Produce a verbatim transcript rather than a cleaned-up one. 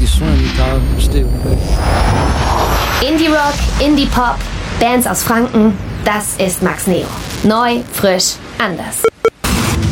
Indie Rock, Indie Pop, Bands aus Franken, das ist Max Neo. Neu, frisch, anders.